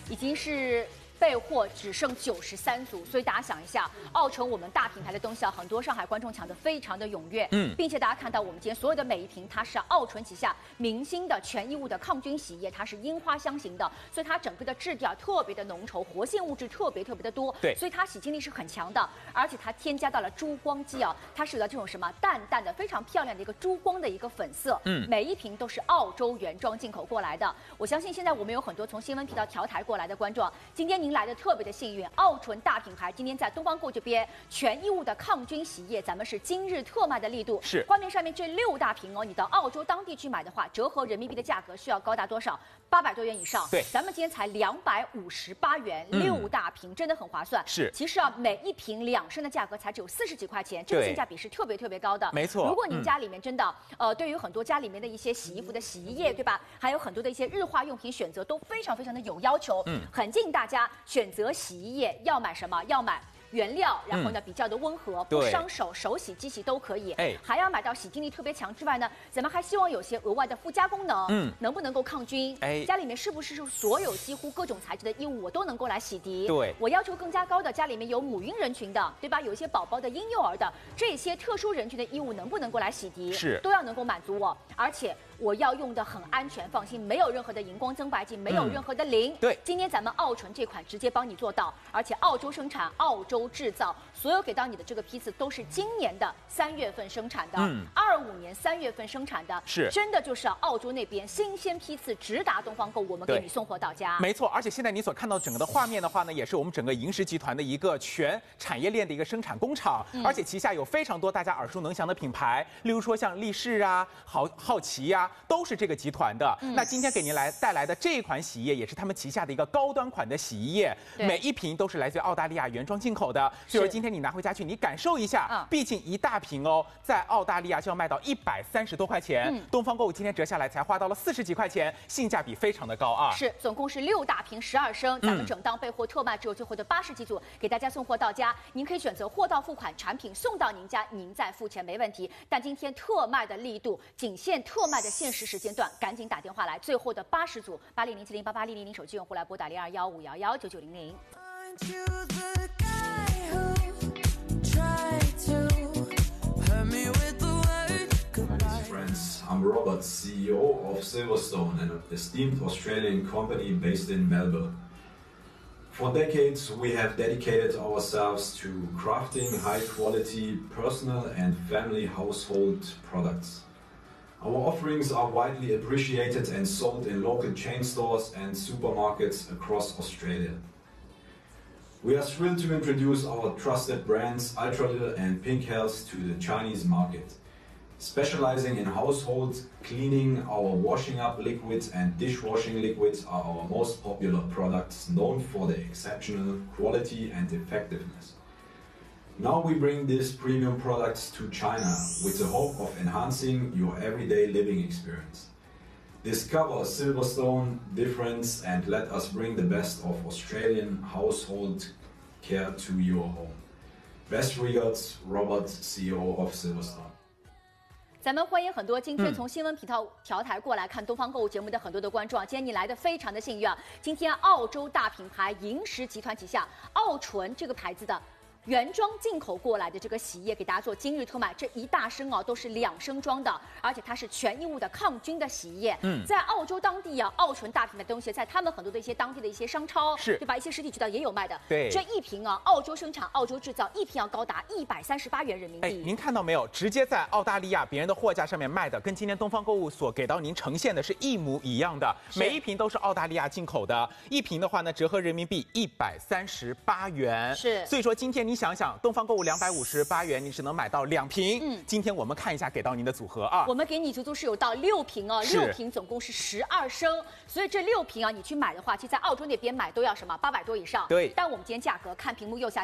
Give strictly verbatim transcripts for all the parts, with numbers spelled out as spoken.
已经是。 备货只剩九十三组，所以大家想一下，奥纯我们大品牌的东西啊，很多上海观众抢得非常的踊跃，嗯，并且大家看到我们今天所有的每一瓶，它是奥纯旗下明星的全衣物的抗菌洗液，它是樱花香型的，所以它整个的质地啊特别的浓稠，活性物质特别特别的多， 对， 所以它洗净力是很强的，而且它添加到了珠光肌啊，它是有了这种什么淡淡的非常漂亮的一个珠光的一个粉色，嗯，每一瓶都是澳洲原装进口过来的，我相信现在我们有很多从新闻频道调台过来的观众，今天您来的特别的幸运，奥纯大品牌今天在东方购这边全衣物的抗菌洗液，咱们是今日特卖的力度。 是， 画面上面这六大瓶哦，你到澳洲当地去买的话，折合人民币的价格需要高达多少？八百多元以上。 对， 咱们今天才两百五十八元，嗯、六大瓶真的很划算。 是， 其实啊，每一瓶两升的价格才只有四十几块钱，这个性价比是特别特别高的。 没错。 如果您家里面真的、嗯、呃，对于很多家里面的一些洗衣服的洗衣液，对吧？还有很多的一些日化用品选择都非常非常的有要求。嗯，很建议大家选择洗衣液。 要买什么？要买原料，然后呢、嗯、比较的温和，不伤手，手洗、机洗都可以。哎，还要买到洗净力特别强之外呢，咱们还希望有些额外的附加功能，嗯，能不能够抗菌？哎，家里面是不是所有几乎各种材质的衣物我都能够来洗涤？对，我要求更加高的，家里面有母婴人群的，对吧？有一些宝宝的、婴幼儿的这些特殊人群的衣物能不能够来洗涤？是，都要能够满足我，而且。 我要用的很安全，放心，没有任何的荧光增白剂，没有任何的磷。嗯、对，今天咱们奥纯这款直接帮你做到，而且澳洲生产，澳洲制造，所有给到你的这个批次都是今年的三月份生产的，嗯，二五年三月份生产的，是真的就是澳洲那边新鲜批次直达东方购，我们给你送货到家。 没错，而且现在你所看到整个的画面的话呢，也是我们整个银石集团的一个全产业链的一个生产工厂，嗯、而且旗下有非常多大家耳熟能详的品牌，例如说像力士啊、好好奇呀、啊，都是这个集团的。嗯、那今天给您来带来的这一款洗衣液，也是他们旗下的一个高端款的洗衣液，每一瓶都是来自于澳大利亚原装进口的。所以说今天你拿回家去，你感受一下，嗯、毕竟一大瓶哦，在澳大利亚就要卖到一百三十多块钱，嗯、东方购物今天折下来才花到了四十几块钱，性价比非常的高啊。 是，总共是六大瓶十二升，咱们整档备货特卖只有最后的八十几组，给大家送货到家。您可以选择货到付款，产品送到您家，您再付钱没问题。但今天特卖的力度，仅限特卖的限时时间段，赶紧打电话来，最后的八十组八零零七零八八零零零手机用户来拨打零二幺五幺幺九九零零。 I'm Robert, C E O of Silverstone, an esteemed Australian company based in Melbourne. For decades, we have dedicated ourselves to crafting high-quality personal and family household products. Our offerings are widely appreciated and sold in local chain stores and supermarkets across Australia. We are thrilled to introduce our trusted brands Ultralil and Pink Health to the Chinese market. Specializing in household cleaning, our washing up liquids and dishwashing liquids are our most popular products, known for their exceptional quality and effectiveness. Now we bring these premium products to China with the hope of enhancing your everyday living experience. Discover Silverstone difference and let us bring the best of Australian household care to your home. Best regards, Robert, C E O of Silverstone. 咱们欢迎很多今天从新闻频道调台过来看东方购物节目的很多的观众啊，今天你来的非常的幸运啊！今天澳洲大品牌银石集团旗下奥纯这个牌子的原装进口过来的这个洗衣液给大家做今日特卖，这一大升啊都是两升装的，而且它是全衣物的抗菌的洗衣液。嗯，在澳洲当地啊，奥纯大品牌的东西在他们很多的一些当地的一些商超，是对吧？一些实体渠道也有卖的。对，这一瓶啊，澳洲生产、澳洲制造，一瓶要高达一百三十八元人民币。哎， 您看到没有？直接在澳大利亚别人的货架上面卖的，跟今天东方购物所给到您呈现的是一模一样的，每一瓶都是澳大利亚进口的，一瓶的话呢，折合人民币一百三十八元。是，所以说今天你想想，东方购物两百五十八元，你只能买到两瓶。嗯，今天我们看一下给到您的组合啊， 我们给你足足是有到六瓶哦，六瓶总共是十二升，所以这六瓶啊，你去买的话，其实在澳洲那边买都要什么八百多以上。对，但我们今天价格看屏幕右下角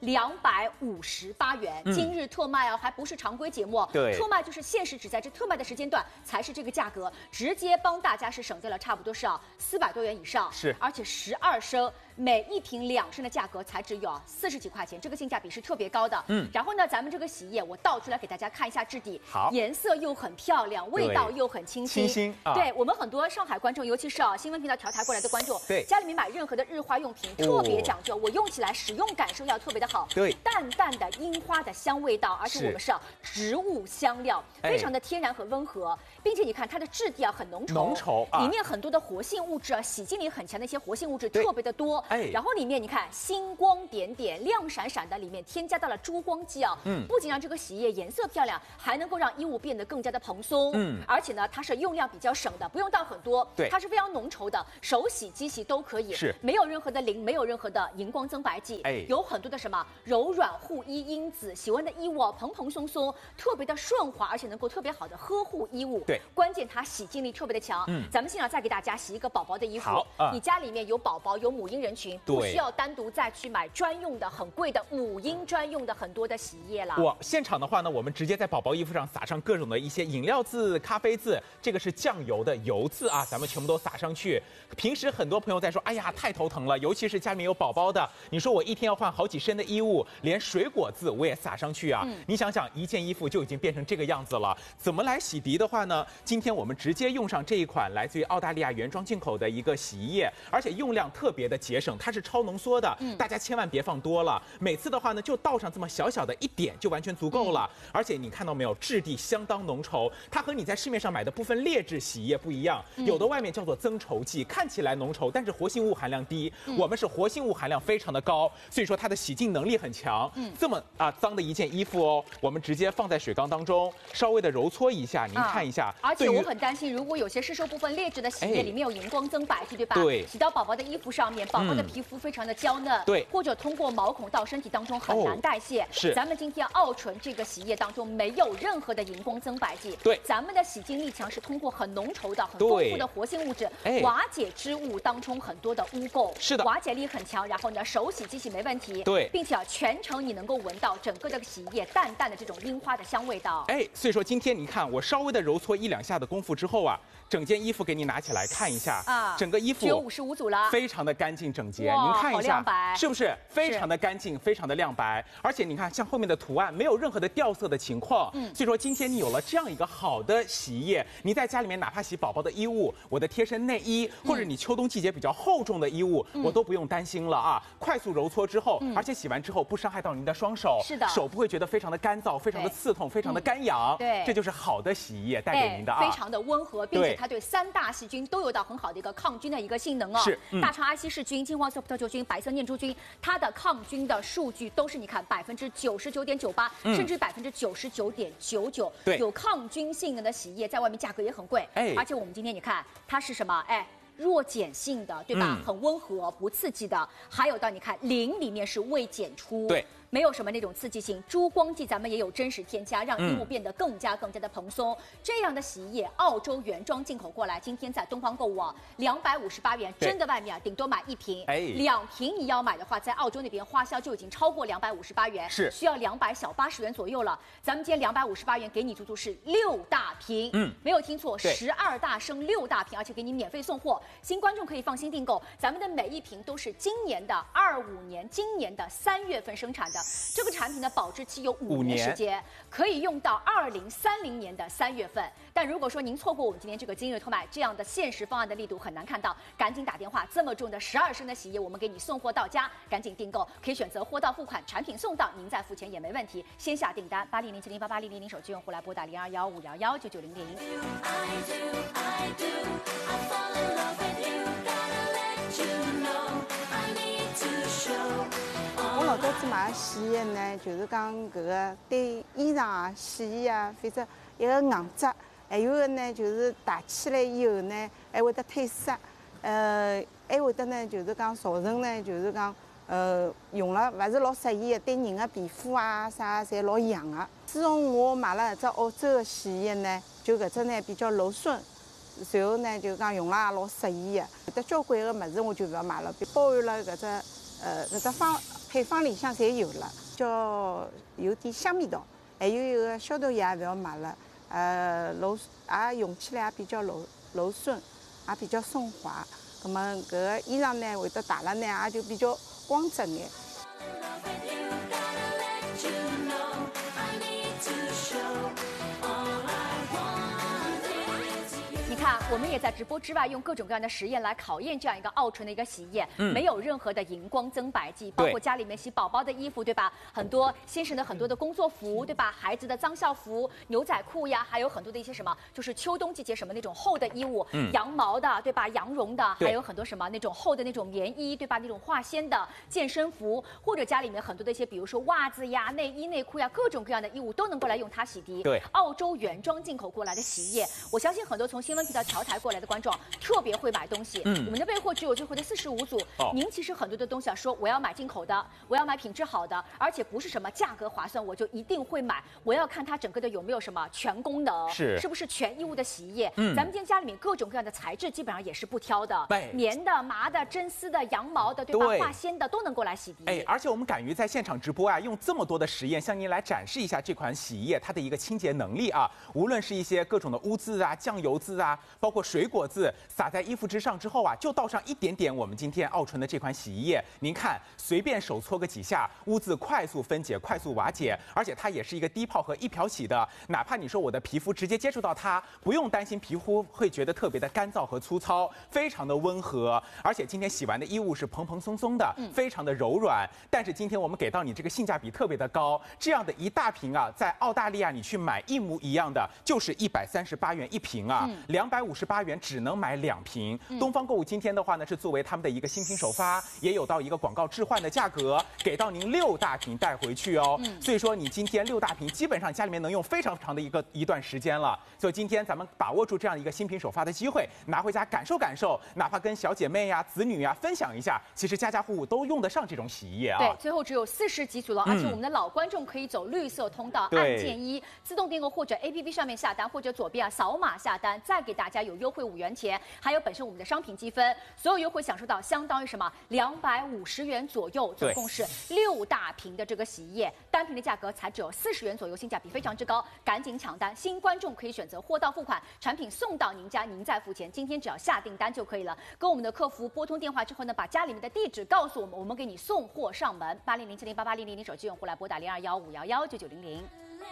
两百五十八元。嗯、今日特卖哦，还不是常规节目， 对， 特卖就是限时只在这特卖的时间段才是这个价格，直接帮大家是省掉了差不多是啊四百多元以上， 是， 而且十二升。每一瓶两升的价格才只有四十几块钱，这个性价比是特别高的。嗯，然后呢，咱们这个洗衣液我倒出来给大家看一下质地， 好， 颜色又很漂亮，味道又很清新。 清新啊！ 对我们很多上海观众，尤其是啊新闻频道调台过来的观众， 对家里面买任何的日花用品特别讲究，哦、我用起来使用感受要特别的好。 对， 淡淡的樱花的香味道，而且我们是啊植物香料，非常的天然和温和，并且你看它的质地啊很浓稠， 浓稠啊， 里面很多的活性物质啊，洗净力很强的一些活性物质特别的多。哎，然后里面。你看，星光点点、亮闪闪的，里面添加到了珠光剂啊，嗯，不仅让这个洗衣液颜色漂亮，还能够让衣物变得更加的蓬松，嗯，而且呢，它是用量比较省的，不用倒很多， 对， 它是非常浓稠的，手洗、机洗都可以， 是， 没有任何的磷，没有任何的荧光增白剂，哎，有很多的什么柔软护衣因子，洗完的衣物啊蓬蓬松松，特别的顺滑，而且能够特别好的呵护衣物， 对， 关键它洗净力特别的强，嗯，咱们现场再给大家洗一个宝宝的衣服， 好，啊、 你家里面有宝宝有母婴人群，不需要单独再去买专用的很贵的母婴专用的很多的洗衣液啦。 我现场的话呢，我们直接在宝宝衣服上撒上各种的一些饮料渍、咖啡渍，这个是酱油的油渍啊，咱们全部都撒上去。平时很多朋友在说，哎呀太头疼了，尤其是家里面有宝宝的，你说我一天要换好几身的衣物，连水果渍我也撒上去啊。嗯、你想想，一件衣服就已经变成这个样子了，怎么来洗涤的话呢？今天我们直接用上这一款来自于澳大利亚原装进口的一个洗衣液，而且用量特别的节省，它是超浓缩的。嗯、大家千万别放多了，每次的话呢就倒上这么小小的一点就完全足够了。嗯、而且你看到没有，质地相当浓稠，它和你在市面上买的部分劣质洗衣液不一样，嗯、有的外面叫做增稠剂，看起来浓稠，但是活性物含量低，嗯、我们是活性物含量非常的高，所以说它的洗净能力很强。嗯、这么啊脏的一件衣服哦，我们直接放在水缸当中，稍微的揉搓一下，您看一下。 啊、而且我很担心，如果有些市售部分劣质的洗衣液、哎、里面有荧光增白剂，对吧？ 对， 洗到宝宝的衣服上面，宝宝的皮肤非常的娇嫩。 对， 或者通过毛孔到身体当中很难代谢。哦、 是， 咱们今天奥纯这个洗衣液当中没有任何的荧光增白剂。 对， 咱们的洗净力强是通过很浓稠的、很丰富的活性物质，哎、瓦解织物当中很多的污垢。 是的， 瓦解力很强。然后呢，手洗、机洗没问题。 对， 并且啊，全程你能够闻到整个这个洗衣液淡淡的这种樱花的香味道。 哎，所以说今天你看我稍微的揉搓一两下的功夫之后啊，整件衣服给你拿起来看一下啊，整个衣服只有五十五组了， 非常的干净整洁。您看一下，是不是非常的干净，非常的亮白？而且你看，像后面的图案没有任何的掉色的情况。嗯，所以说今天你有了这样一个好的洗衣液，你在家里面哪怕洗宝宝的衣物，我的贴身内衣，或者你秋冬季节比较厚重的衣物，嗯、我都不用担心了啊！快速揉搓之后，嗯、而且洗完之后不伤害到您的双手， 是的， 手不会觉得非常的干燥、非常的刺痛、非常的干痒。 对， 这就是好的洗衣液带给您的啊， 非常的温和，并且它对三大细菌都有到很好的一个抗菌的一个性能哦。 是， 嗯、大肠埃希氏菌、金黄色葡萄球菌、白色念珠菌，它的抗菌的数据都是你看百分之九十九点九八，甚至百分之九十九点九九， 对， 有抗菌性能的洗衣液，在外面价格也很贵。哎，而且我们今天你看它是什么？哎。弱碱性的，对吧？嗯、很温和，不刺激的。还有到你看磷里面是未检出， 对， 没有什么那种刺激性。珠光剂咱们也有真实添加，让衣物变得更加更加的蓬松。嗯、这样的洗衣液，澳洲原装进口过来，今天在东方购物啊，两百五十八元，真的外面啊顶多买一瓶，哎，两瓶你要买的话，在澳洲那边花销就已经超过两百五十八元， 是需要两百小八十元左右了。咱们今天两百五十八元给你足足是六大瓶，嗯，没有听错，十二大升六大瓶，而且给你免费送货。新观众可以放心订购，咱们的每一瓶都是今年的二五年，今年的三月份生产的。这个产品的保质期有五年时间，可以用到二零三零年的三月份。但如果说您错过我们今天这个今日特卖这样的限时方案的力度很难看到，赶紧打电话，这么重的十二升的洗衣液，我们给你送货到家，赶紧订购，可以选择货到付款，产品送到，您再付钱也没问题。先下订单八零零七零八八零零零，手机用户来拨打零二幺五幺幺九九零零。 我老早子买的洗衣液呢，就是讲搿个对衣裳啊、洗衣啊，反正一个硬质，还有个呢就是汏起来以后呢，还会得褪色，呃，还会得呢就是讲造成呢就是讲呃用了勿是老适宜的，对人的皮肤啊啥侪老痒的。自从我买了搿只澳洲的洗衣液呢，就搿只呢比较柔顺。随后呢，就讲用了也老适宜的。有得交关个物事我就勿要买了，包含了搿只呃搿只方配方里向侪有了，叫有点香味道，还有一个消毒液也不要买了，呃，柔也用起来也比较柔柔顺，也比较顺滑。那么搿个衣裳呢，会得洗了呢，也就比较光泽眼。 你看，我们也在直播之外用各种各样的实验来考验这样一个奥纯的一个洗衣液，嗯、没有任何的荧光增白剂，包括家里面洗宝宝的衣服，对吧？很多先生的很多的工作服，对吧？孩子的脏校服、牛仔裤呀，还有很多的一些什么，就是秋冬季节什么那种厚的衣物，嗯、羊毛的，对吧？羊绒的，还有很多什么那种厚的那种棉衣，对吧？那种化纤的健身服，或者家里面很多的一些，比如说袜子呀、内衣内裤呀，各种各样的衣物都能够来用它洗涤。 对， 澳洲原装进口过来的洗衣液，我相信很多从新闻频道调台过来的观众特别会买东西。嗯，我们的备货只有最后的四十五组。哦，您其实很多的东西啊，说我要买进口的，我要买品质好的，而且不是什么价格划算我就一定会买，我要看它整个的有没有什么全功能， 是是不是全衣物的洗衣液。嗯，咱们今天家里面各种各样的材质基本上也是不挑的， 对， 棉的、麻的、真丝的、羊毛的，对吧？对，化纤的都能够来洗涤。 哎，而且我们敢于在现场直播啊，用这么多的实验向您来展示一下这款洗衣液它的一个清洁能力啊，无论是一些各种的污渍啊、酱油渍啊，包括水果渍撒在衣服之上之后啊，就倒上一点点我们今天奥纯的这款洗衣液，您看，随便手搓个几下，污渍快速分解、快速瓦解，而且它也是一个低泡和一漂洗的，哪怕你说我的皮肤直接接触到它，不用担心皮肤会觉得特别的干燥和粗糙，非常的温和，而且今天洗完的衣物是蓬蓬松松的，非常的柔软。但是今天我们给到你这个性价比特别的高，这样的一大瓶啊，在澳大利亚你去买一模一样的，就是一百三十八元一瓶啊，两百五十八元只能买两瓶。嗯、东方购物今天的话呢，是作为他们的一个新品首发，也有到一个广告置换的价格，给到您六大瓶带回去哦。嗯、所以说你今天六大瓶基本上家里面能用非常长的一个一段时间了。所以今天咱们把握住这样一个新品首发的机会，拿回家感受感受，哪怕跟小姐妹呀、子女呀分享一下，其实家家户户都用得上这种洗衣液啊。 对，最后只有四十几组了，而且我们的老观众可以走绿色通道，按键一自动订购或者 A P P 上面下单，或者左边啊扫码下单，再给大家有优惠五元钱，还有本身我们的商品积分，所有优惠享受到相当于什么两百五十元左右，总共是六大瓶的这个洗衣液，单瓶的价格才只有四十元左右，性价比非常之高，赶紧抢单！新观众可以选择货到付款，产品送到您家，您再付钱。今天只要下订单就可以了，跟我们的客服拨通电话之后呢，把家里面的地址告诉我们，我们给你送货上门。八零零七零八八零零零手机用户来拨打零二幺五幺幺九九零零。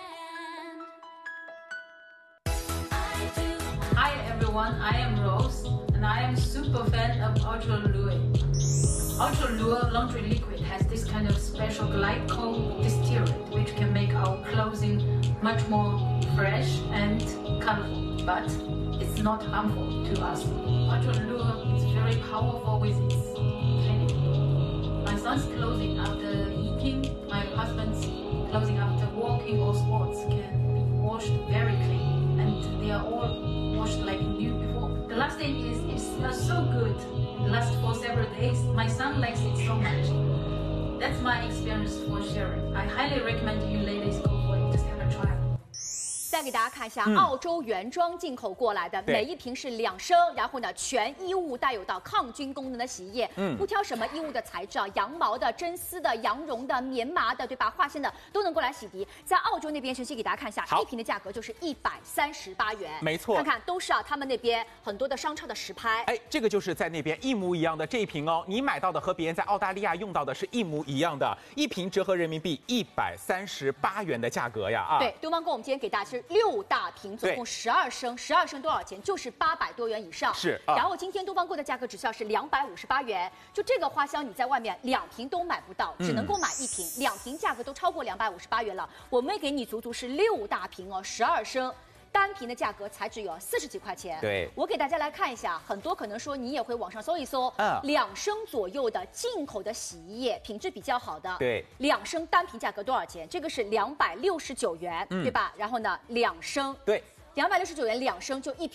Hi everyone, I am Rose, and I am super fan of Ultra Lure. Ultra Lure laundry liquid has this kind of special glycol distillate, which can make our clothing much more fresh and colorful, but it's not harmful to us. Ultra Lure is very powerful with its cleaning. My son's clothing after eating, my husband's clothing after walking or sports can be washed very clean, and they are all washed like new before. The last thing is it smells so good. It lasts for several days. My son likes it so much. That's my experience for sharing. I highly recommend you ladies go for it. Just have a try. 再给大家看一下，嗯、澳洲原装进口过来的，每一瓶是两升，然后呢，全衣物带有到抗菌功能的洗衣液，嗯，不挑什么衣物的材质啊，羊毛的、真丝的、羊绒的、棉麻的，对吧？化纤的都能够来洗涤。在澳洲那边，晨曦给大家看一下，一瓶的价格就是一百三十八元， 没错， 看看都是啊，他们那边很多的商超的实拍。 哎，这个就是在那边一模一样的这一瓶哦，你买到的和别人在澳大利亚用到的是一模一样的，一瓶折合人民币一百三十八元的价格呀啊！ 对，东方购我们今天给大家是六大瓶，总共十二升，十二升多少钱？就是八百多元以上。 是、啊， 然后今天东方购的价格只需要是两百五十八元，就这个花香你在外面两瓶都买不到，只能够买一瓶，嗯、两瓶价格都超过两百五十八元了。我们给你足足是六大瓶哦，十二升。单瓶的价格才只有四十几块钱。 对， 我给大家来看一下，很多可能说你也会网上搜一搜，嗯，两升左右的进口的洗衣液，品质比较好的， 对， 两升单瓶价格多少钱？这个是两百六十九元，嗯、对吧？然后呢，两升， 对。 两百六十九元两升就一瓶，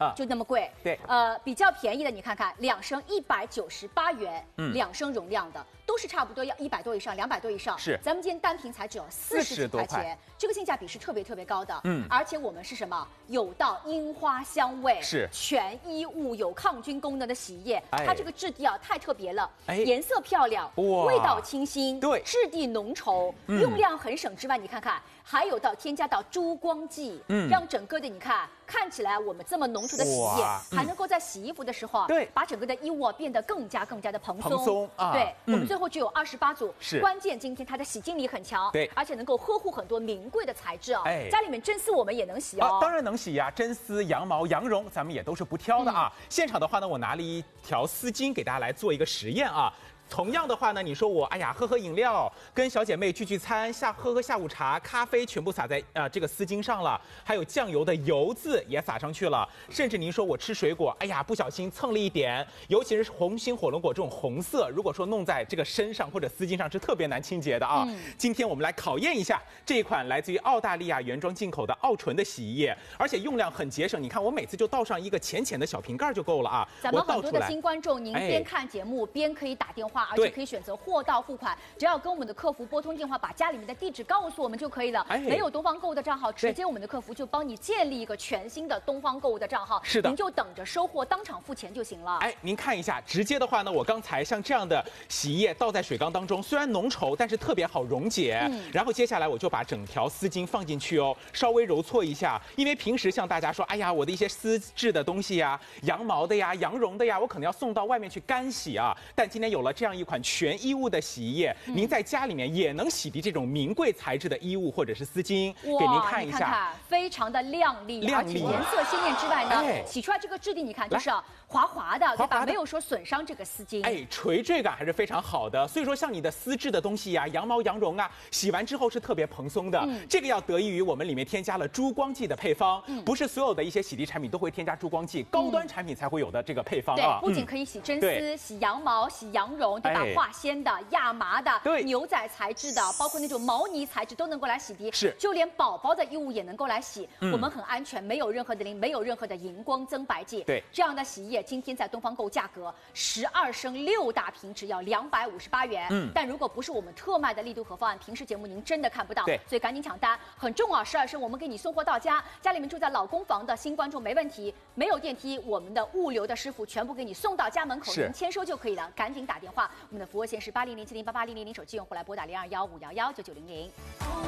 啊， 就那么贵。 对， 呃，比较便宜的你看看，两升一百九十八元， 嗯， 两升容量的都是差不多要一百多以上，两百多以上。 是， 咱们今天单瓶才只有四十几块钱，这个性价比是特别特别高的。嗯，而且我们是什么？有到樱花香味， 是全衣物有抗菌功能的洗衣液， 哎、 它这个质地啊太特别了， 哎， 颜色漂亮， 哇， 味道清新， 对， 质地浓稠，嗯、用量很省之外，你看看还有到添加到珠光剂，嗯，让整个的你看看起来我们这么浓稠的洗衣液，嗯、还能够在洗衣服的时候啊， 对， 把整个的衣物啊变得更加更加的蓬松。 蓬松啊， 对， 嗯、 我们最后只有二十八组， 是关键今天它的洗净力很强， 对， 而且能够呵护很多名贵的材质啊， 哎， 家里面真丝我们也能洗哦， 啊、当然能洗呀、啊，真丝、羊毛、羊绒咱们也都是不挑的啊。嗯、现场的话呢，我拿了一条丝巾给大家来做一个实验啊。同样的话呢，你说我哎呀喝喝饮料，跟小姐妹聚聚餐，下喝喝下午茶，咖啡全部撒在呃这个丝巾上了，还有酱油的油渍也撒上去了，甚至您说我吃水果，哎呀不小心蹭了一点，尤其是红心火龙果这种红色，如果说弄在这个身上或者丝巾上是特别难清洁的啊。嗯、今天我们来考验一下这一款来自于澳大利亚原装进口的澳纯的洗衣液，而且用量很节省，你看我每次就倒上一个浅浅的小瓶盖就够了啊。 咱们很多的新观众，您边看节目、哎、边可以打电话。而且可以选择货到付款，只要跟我们的客服拨通电话，把家里面的地址告诉我们就可以了。哎、没有东方购物的账号，直接我们的客服就帮你建立一个全新的东方购物的账号。 是的， 您就等着收货，当场付钱就行了。 哎，您看一下，直接的话呢，我刚才像这样的洗衣液倒在水缸当中，虽然浓稠，但是特别好溶解。嗯、然后接下来我就把整条丝巾放进去哦，稍微揉搓一下，因为平时像大家说，哎呀，我的一些丝质的东西呀、羊毛的呀、羊绒的呀，我可能要送到外面去干洗啊。但今天有了这样一款全衣物的洗衣液，嗯、您在家里面也能洗涤这种名贵材质的衣物或者是丝巾，给您看一下， 看看非常的亮丽， 亮丽而且颜色鲜艳之外呢， 哎、 洗出来这个质地你看就是滑滑的，对吧？没有说损伤这个丝巾， 哎，垂坠感还是非常好的。所以说像你的丝质的东西呀、啊，羊毛、羊绒啊，洗完之后是特别蓬松的。嗯、这个要得益于我们里面添加了珠光剂的配方，嗯、不是所有的一些洗涤产品都会添加珠光剂，高端产品才会有的这个配方啊。 对，不仅可以洗真丝、嗯、洗羊毛、洗羊绒，对吧？哎、化纤的、亚麻的、牛仔材质的，包括那种毛呢材质都能够来洗涤。 是， 就连宝宝的衣物也能够来洗，嗯、我们很安全，没有任何的磷，没有任何的荧光增白剂。 对， 这样的洗衣液今天在东方购价格十二升六大瓶只要两百五十八元。嗯，但如果不是我们特卖的力度和方案，平时节目您真的看不到。 对， 所以赶紧抢单，很重啊！十二升我们给你送货到家，家里面住在老公房的新观众没问题，没有电梯，我们的物流的师傅全部给你送到家门口，您签收就可以了。赶紧打电话，我们的服务线是八零零七零八八零零零，手机用户来拨打零二幺五幺幺九九零零。